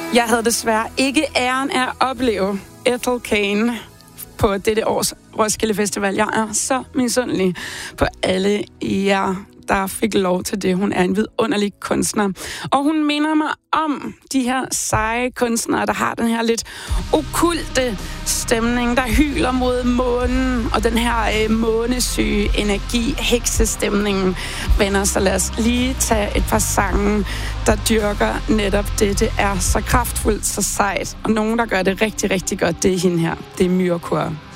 Jeg havde desværre ikke æren af at opleve Ethel Cain på dette års Roskilde Festival. Jeg er så misundelig på alle jer, der fik lov til det. Hun er en vidunderlig kunstner. Og hun minder mig om de her seje kunstnere, der har den her lidt okkulte stemning, der hyler mod månen, og den her månesyge energi, heksestemningen. Venner, så lad os lige tage et par sange, der dyrker netop det. Det er så kraftfuldt, så sejt. Og nogen, der gør det rigtig, rigtig godt, det er hende her. Det er Myrekur.